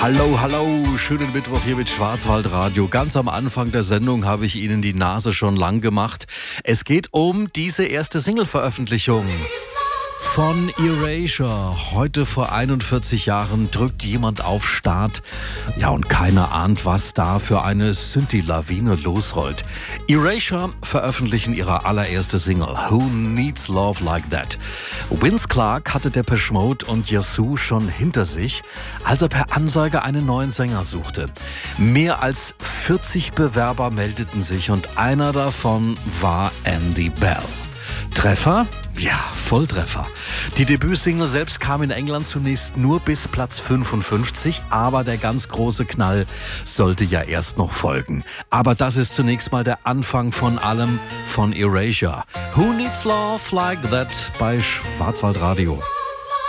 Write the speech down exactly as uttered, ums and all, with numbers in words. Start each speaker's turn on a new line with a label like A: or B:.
A: Hallo, hallo, schönen Mittwoch hier mit Schwarzwaldradio. Ganz am Anfang der Sendung habe ich Ihnen die Nase schon lang gemacht. Es geht um diese erste Single-Veröffentlichung von Erasure. Heute vor einundvierzig Jahren drückt jemand auf Start. Ja, und keiner ahnt, was da für eine Synthi-Lawine losrollt. Erasure veröffentlichen ihre allererste Single, Who Needs Love Like That? Vince Clarke hatte Depeche Mode und Yazoo schon hinter sich, als er per Ansage einen neuen Sänger suchte. Mehr als vierzig Bewerber meldeten sich und einer davon war Andy Bell. Treffer? Ja, Volltreffer. Die Debütsingle selbst kam in England zunächst nur bis Platz fünfundfünfzig, aber der ganz große Knall sollte ja erst noch folgen. Aber das ist zunächst mal der Anfang von allem von Erasure. Who Needs Love Like That bei Schwarzwaldradio.